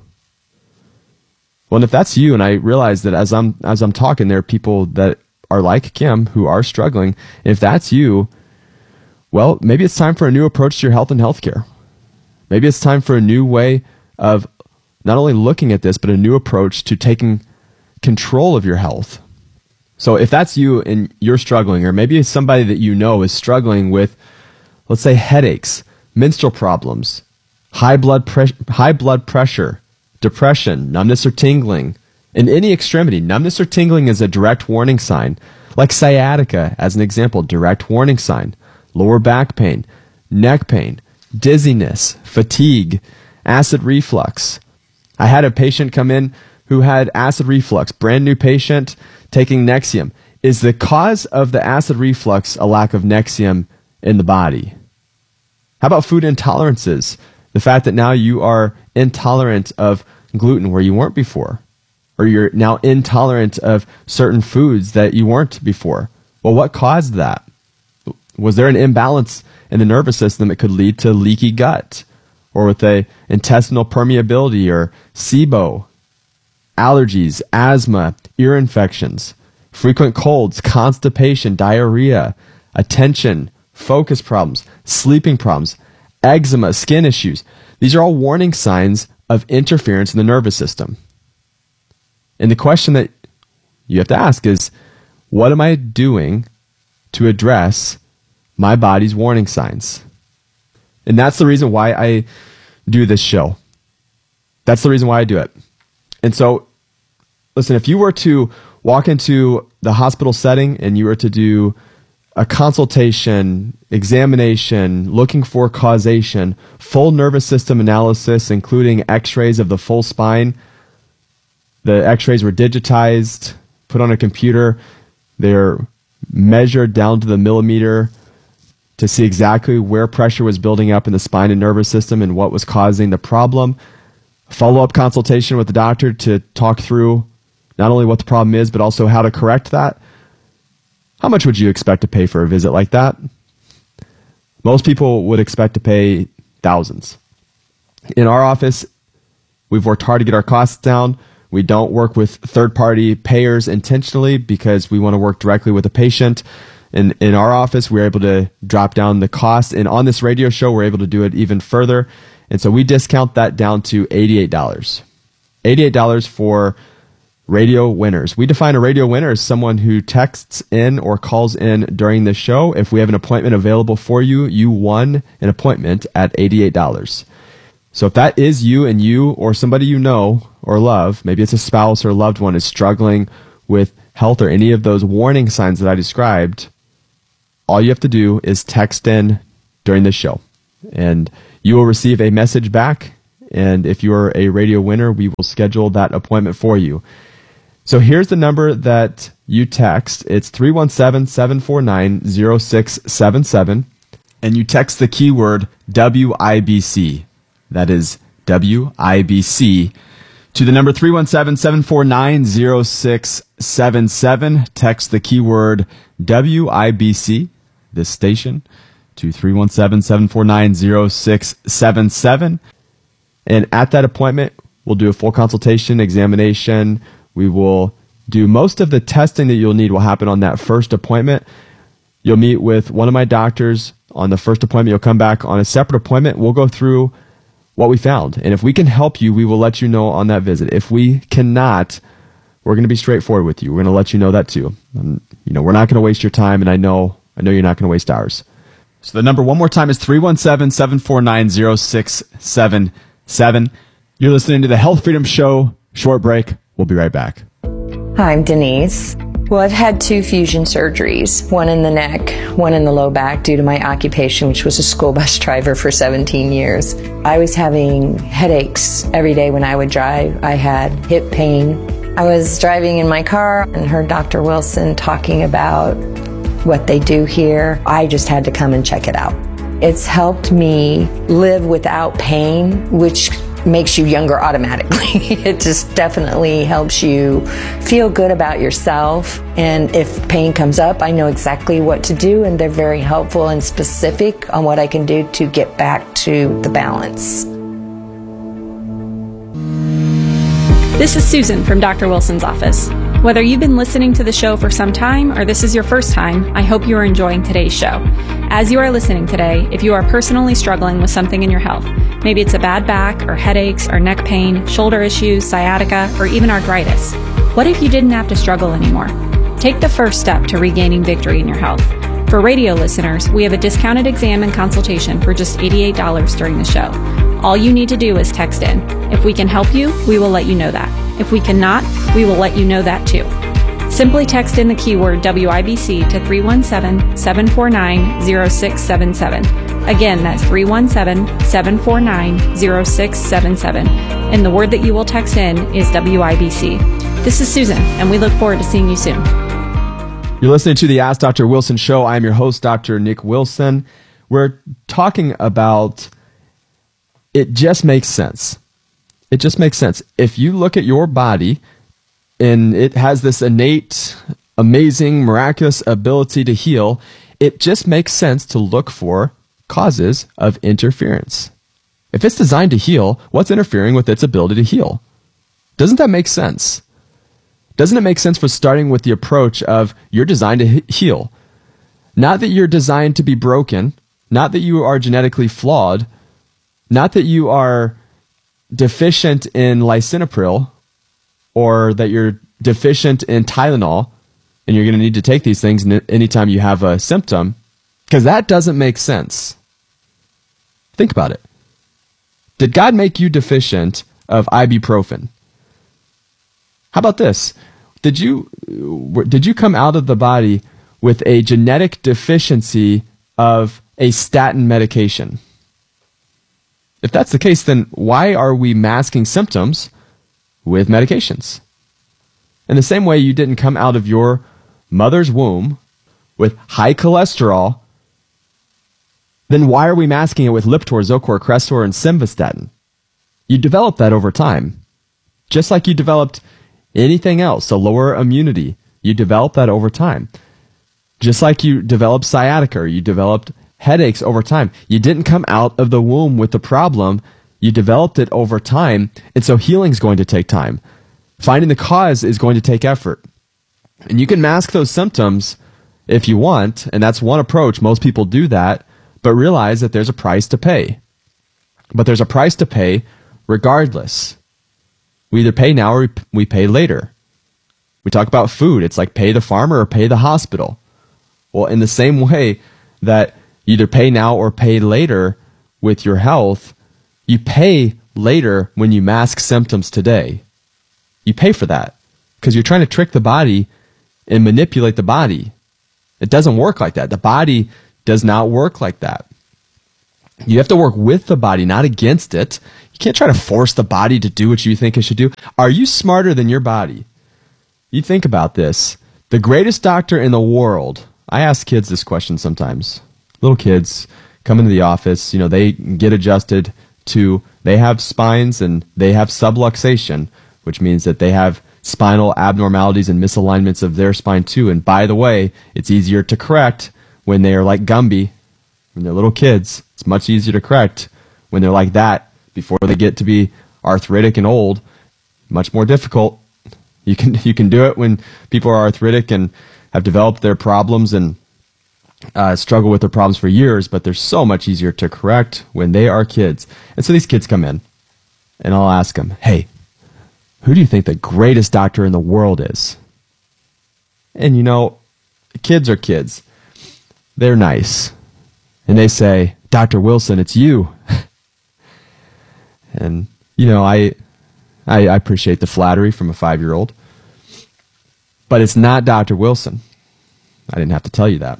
Well, and if that's you, and I realize that as I'm talking, there are people that are like Kim who are struggling. If that's you, well, maybe it's time for a new approach to your health and healthcare. Maybe it's time for a new way of not only looking at this, but a new approach to taking control of your health. So if that's you and you're struggling, or maybe somebody that you know is struggling with, let's say, headaches, menstrual problems, high blood pressure, depression, numbness or tingling, in any extremity. Numbness or tingling is a direct warning sign, like sciatica as an example, direct warning sign. Lower back pain, neck pain, dizziness, fatigue, acid reflux. I had a patient come in who had acid reflux, brand new patient, taking Nexium. Is the cause of the acid reflux a lack of Nexium in the body? How about food intolerances? The fact that now you are intolerant of gluten where you weren't before, or you're now intolerant of certain foods that you weren't before. Well, what caused that? Was there an imbalance in the nervous system that could lead to leaky gut, or with a intestinal permeability or SIBO, allergies, asthma, ear infections, frequent colds, constipation, diarrhea, attention, focus problems, sleeping problems, eczema, skin issues? These are all warning signs of interference in the nervous system. And the question that you have to ask is, what am I doing to address my body's warning signs? And that's the reason why I do this show. That's the reason why I do it. And so, listen, if you were to walk into the hospital setting and you were to do a consultation, examination, looking for causation, full nervous system analysis, including x-rays of the full spine, the x-rays were digitized, put on a computer, they're measured down to the millimeter to see exactly where pressure was building up in the spine and nervous system and what was causing the problem. Follow-up consultation with the doctor to talk through not only what the problem is, but also how to correct that. How much would you expect to pay for a visit like that? Most people would expect to pay thousands. In our office, we've worked hard to get our costs down. We don't work with third-party payers intentionally because we want to work directly with the patient. In our office, we're able to drop down the cost. And on this radio show, we're able to do it even further. And so we discount that down to $88. $88 for radio winners. We define a radio winner as someone who texts in or calls in during the show. If we have an appointment available for you, you won an appointment at $88. So if that is you and you or somebody you know or love, maybe it's a spouse or a loved one, is struggling with health or any of those warning signs that I described, all you have to do is text in during this show. And you will receive a message back. And if you're a radio winner, we will schedule that appointment for you. So here's the number that you text. It's 317-749-0677. And you text the keyword WIBC. That is WIBC to the number 317-749-0677. Text the keyword WIBC, this station, to 317-749-0677. And at that appointment, we'll do a full consultation, examination. We will do most of the testing that you'll need will happen on that first appointment. You'll meet with one of my doctors on the first appointment. You'll come back on a separate appointment. We'll go through what we found. And if we can help you, we will let you know on that visit. If we cannot, we're going to be straightforward with you. We're going to let you know that too. And, we're not going to waste your time, and I know you're not going to waste ours. So the number one more time is 317-749-0677. You're listening to the Health Freedom Show. Short break. We'll be right back. Hi, I'm Denise. Well, I've had 2 fusion surgeries, one in the neck, one in the low back due to my occupation, which was a school bus driver for 17 years. I was having headaches every day when I would drive. I had hip pain. I was driving in my car and heard Dr. Wilson talking about what they do here. I just had to come and check it out. It's helped me live without pain, which makes you younger automatically. It just definitely helps you feel good about yourself. And if pain comes up, I know exactly what to do, and they're very helpful and specific on what I can do to get back to the balance. This is Susan from Dr. Wilson's office. Whether you've been listening to the show for some time or this is your first time, I hope you are enjoying today's show. As you are listening today, if you are personally struggling with something in your health, maybe it's a bad back or headaches or neck pain, shoulder issues, sciatica, or even arthritis, what if you didn't have to struggle anymore? Take the first step to regaining victory in your health. For radio listeners, we have a discounted exam and consultation for just $88 during the show. All you need to do is text in. If we can help you, we will let you know that. If we cannot, we will let you know that too. Simply text in the keyword WIBC to 317-749-0677. Again, that's 317-749-0677. And the word that you will text in is WIBC. This is Susan, and we look forward to seeing you soon. You're listening to the Ask Dr. Wilson Show. I'm your host, Dr. Nick Wilson. We're talking about it just makes sense. It just makes sense. If you look at your body and it has this innate, amazing, miraculous ability to heal, it just makes sense to look for causes of interference. If it's designed to heal, what's interfering with its ability to heal? Doesn't that make sense? Doesn't it make sense for starting with the approach of you're designed to heal? Not that you're designed to be broken, not that you are genetically flawed, not that you are deficient in lisinopril or that you're deficient in Tylenol and you're going to need to take these things anytime you have a symptom, because that doesn't make sense. Think about it. Did God make you deficient of ibuprofen? How about this? Did you come out of the body with a genetic deficiency of a statin medication? If that's the case, then why are we masking symptoms with medications? In the same way you didn't come out of your mother's womb with high cholesterol, then why are we masking it with Lipitor, Zocor, Crestor, and Simvastatin? You developed that over time. Just like you developed anything else, a lower immunity, you developed that over time. Just like you developed sciatica, or you developed headaches over time. You didn't come out of the womb with the problem. You developed it over time, and so healing is going to take time. Finding the cause is going to take effort. And you can mask those symptoms if you want, and that's one approach. Most people do that, but realize that there's a price to pay. But there's a price to pay regardless. We either pay now or we pay later. We talk about food. It's like pay the farmer or pay the hospital. Well, in the same way that you either pay now or pay later with your health, you pay later when you mask symptoms today. You pay for that because you're trying to trick the body and manipulate the body. It doesn't work like that. The body does not work like that. You have to work with the body, not against it. You can't try to force the body to do what you think it should do. Are you smarter than your body? You think about this. The greatest doctor in the world, I ask kids this question sometimes. Little kids come into the office, they get adjusted to, they have spines and they have subluxation, which means that they have spinal abnormalities and misalignments of their spine too. And by the way, it's easier to correct when they are like Gumby, when they're little kids. It's much easier to correct when they're like that before they get to be arthritic and old. Much more difficult. You can do it when people are arthritic and have developed their problems and struggle with their problems for years, but they're so much easier to correct when they are kids. And so these kids come in, and I'll ask them, hey, who do you think the greatest doctor in the world is? And kids are kids. They're nice. And they say, Dr. Wilson, it's you. And, I appreciate the flattery from a 5-year-old. But it's not Dr. Wilson. I didn't have to tell you that.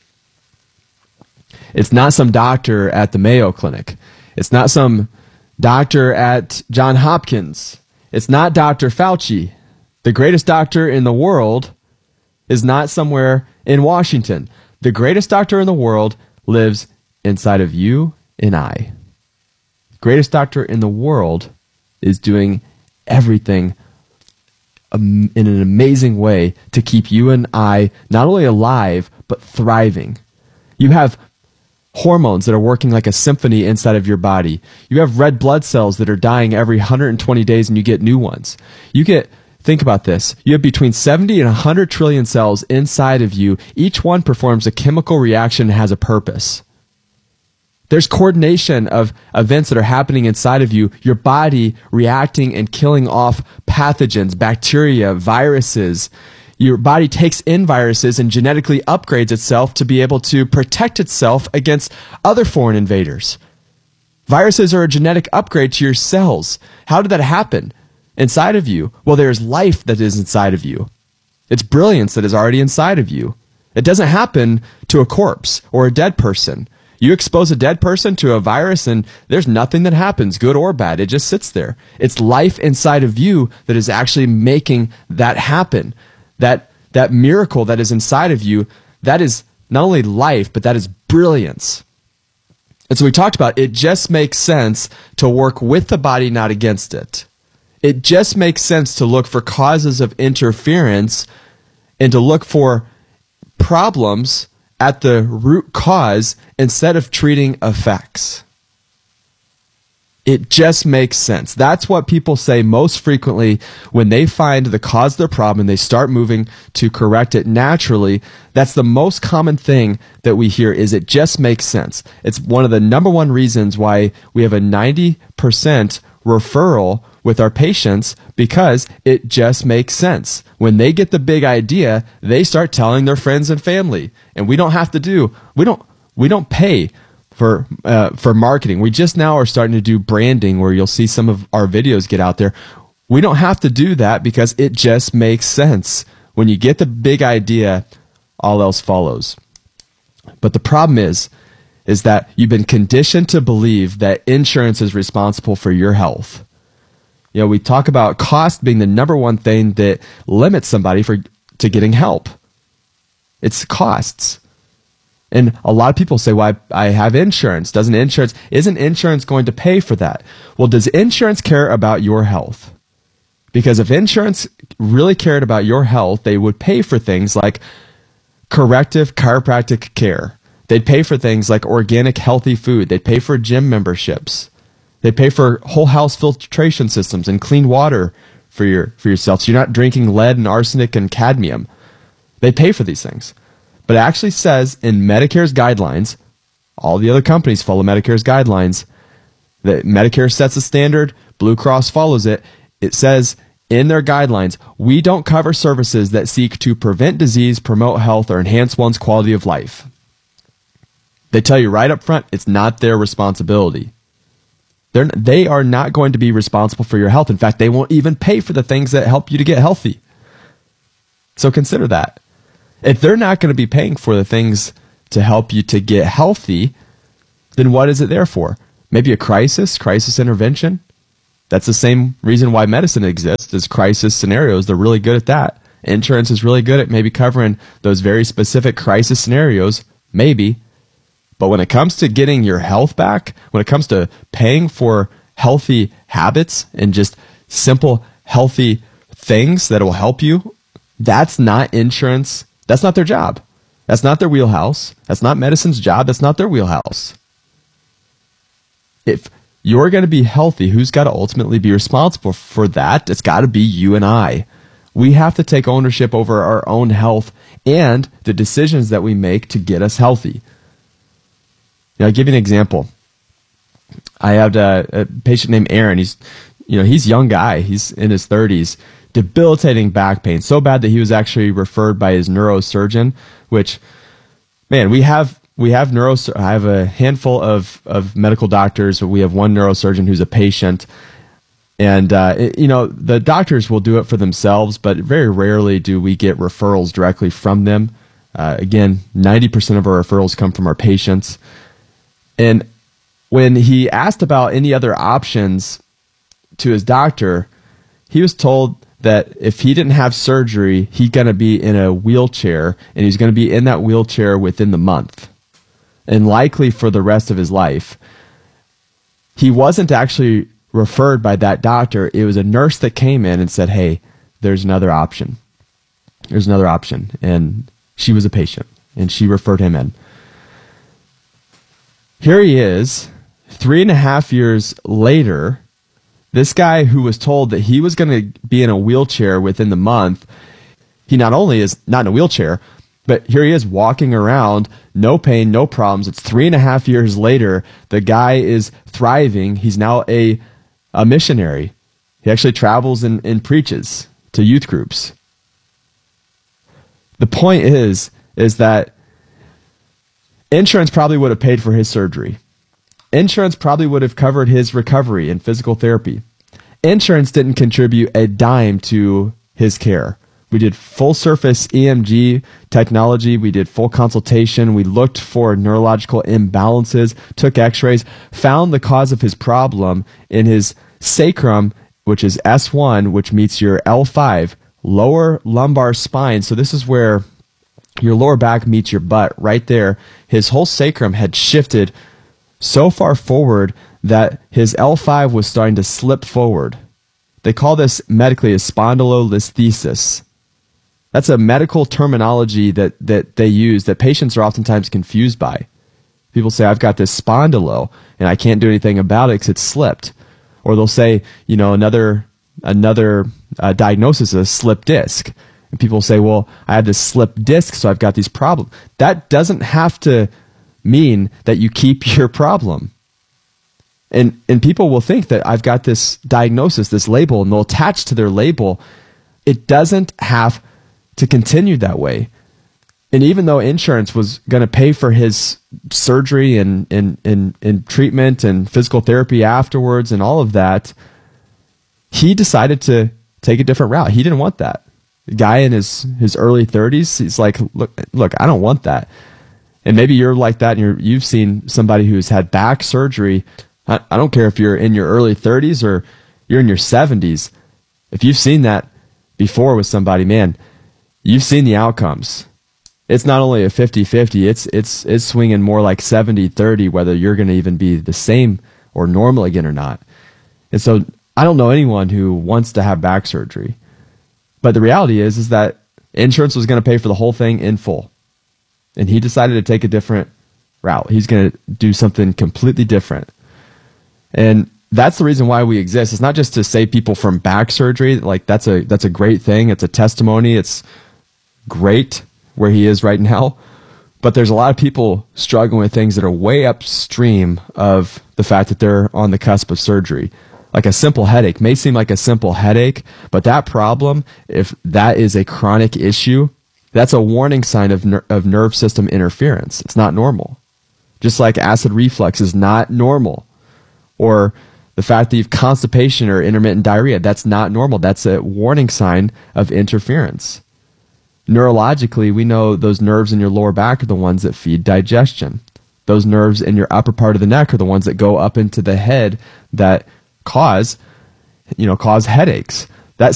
It's not some doctor at the Mayo Clinic. It's not some doctor at Johns Hopkins. It's not Dr. Fauci. The greatest doctor in the world is not somewhere in Washington. The greatest doctor in the world lives inside of you and I. The greatest doctor in the world is doing everything in an amazing way to keep you and I not only alive, but thriving. You have hormones that are working like a symphony inside of your body. You have red blood cells that are dying every 120 days and you get new ones. Think about this. You have between 70 and 100 trillion cells inside of you. Each one performs a chemical reaction and has a purpose. There's coordination of events that are happening inside of you, your body reacting and killing off pathogens, bacteria, viruses. Your body takes in viruses and genetically upgrades itself to be able to protect itself against other foreign invaders. Viruses are a genetic upgrade to your cells. How did that happen inside of you? Well, there's life that is inside of you. It's brilliance that is already inside of you. It doesn't happen to a corpse or a dead person. You expose a dead person to a virus and there's nothing that happens, good or bad. It just sits there. It's life inside of you that is actually making that happen. That miracle that is inside of you, that is not only life, but that is brilliance. And so we talked about it just makes sense to work with the body, not against it. It just makes sense to look for causes of interference and to look for problems at the root cause instead of treating effects. It just makes sense. That's what people say most frequently when they find the cause of their problem and they start moving to correct it naturally. That's the most common thing that we hear is it just makes sense. It's one of the number one reasons why we have a 90% referral with our patients because it just makes sense. When they get the big idea, they start telling their friends and family. And we don't have to we don't pay for marketing. We just now are starting to do branding where you'll see some of our videos get out there. We don't have to do that because it just makes sense. When you get the big idea, all else follows. But the problem is that you've been conditioned to believe that insurance is responsible for your health. We talk about cost being the number one thing that limits somebody to getting help. It's costs. And a lot of people say, well, I have insurance. Isn't insurance going to pay for that? Well, does insurance care about your health? Because if insurance really cared about your health, they would pay for things like corrective chiropractic care. They'd pay for things like organic healthy food. They'd pay for gym memberships. They pay for whole house filtration systems and clean water for yourself, so you're not drinking lead and arsenic and cadmium. They pay for these things. But it actually says in Medicare's guidelines, all the other companies follow Medicare's guidelines, that Medicare sets a standard, Blue Cross follows it. It says in their guidelines, we don't cover services that seek to prevent disease, promote health, or enhance one's quality of life. They tell you right up front, it's not their responsibility. They are not going to be responsible for your health. In fact, they won't even pay for the things that help you to get healthy. So consider that. If they're not going to be paying for the things to help you to get healthy, then what is it there for? Maybe a crisis intervention. That's the same reason why medicine exists, is crisis scenarios. They're really good at that. Insurance is really good at maybe covering those very specific crisis scenarios, maybe. But when it comes to getting your health back, when it comes to paying for healthy habits and just simple, healthy things that will help you, that's not insurance. That's not their job. That's not their wheelhouse. That's not medicine's job. That's not their wheelhouse. If you're going to be healthy, who's got to ultimately be responsible for that? It's got to be you and I. We have to take ownership over our own health and the decisions that we make to get us healthy. I'll give you an example. I had a patient named Aaron. He's a young guy. He's in his 30s. Debilitating back pain, so bad that he was actually referred by his neurosurgeon. Which, man, I have a handful of medical doctors. We have one neurosurgeon who's a patient, and the doctors will do it for themselves, but very rarely do we get referrals directly from them. Again, 90% of our referrals come from our patients. And when he asked about any other options to his doctor, he was told that if he didn't have surgery, he's going to be in a wheelchair, and he's going to be in that wheelchair within the month, and likely for the rest of his life. He wasn't actually referred by that doctor. It was a nurse that came in and said, hey, there's another option. There's another option. And she was a patient, and she referred him in. Here he is, 3.5 years later. This guy who was told that he was going to be in a wheelchair within the month, he not only is not in a wheelchair, but here he is walking around, no pain, no problems. It's 3.5 years later. The guy is thriving. He's now a missionary. He actually travels and preaches to youth groups. The point is that insurance probably would have paid for his surgery. Insurance probably would have covered his recovery and physical therapy. Insurance didn't contribute a dime to his care. We did full surface EMG technology. We did full consultation. We looked for neurological imbalances, took x-rays, found the cause of his problem in his sacrum, which is S1, which meets your L5, lower lumbar spine. So this is where your lower back meets your butt right there. His whole sacrum had shifted so far forward that his L5 was starting to slip forward. They call this medically a spondylolisthesis. That's a medical terminology that they use that patients are oftentimes confused by. People say, I've got this spondylo and I can't do anything about it because it's slipped. Or they'll say, another diagnosis is a slip disc. And people say, well, I have this slip disc, so I've got these problems. That doesn't have to mean that you keep your problem. And people will think that I've got this diagnosis, this label, and they'll attach to their label. It doesn't have to continue that way. And even though insurance was going to pay for his surgery and treatment and physical therapy afterwards and all of that, he decided to take a different route. He didn't want that. The guy in his early 30s, he's like, look, I don't want that. And maybe you're like that, and you've seen somebody who's had back surgery. I don't care if you're in your early 30s or you're in your 70s. If you've seen that before with somebody, man, you've seen the outcomes. It's not only a 50-50, it's swinging more like 70-30, whether you're going to even be the same or normal again or not. And so I don't know anyone who wants to have back surgery. But the reality is that insurance was going to pay for the whole thing in full. And he decided to take a different route. He's going to do something completely different. And that's the reason why we exist. It's not just to save people from back surgery. Like that's a great thing. It's a testimony. It's great where he is right now. But there's a lot of people struggling with things that are way upstream of the fact that they're on the cusp of surgery. like a simple headache may seem like a simple headache, but that problem, if that is a chronic issue, that's a warning sign of nerve system interference. It's not normal. Just like acid reflux is not normal, or the fact that you have constipation or intermittent diarrhea, that's not normal. That's a warning sign of interference. Neurologically, we know those nerves in your lower back are the ones that feed digestion. Those nerves in your upper part of the neck are the ones that go up into the head that cause headaches.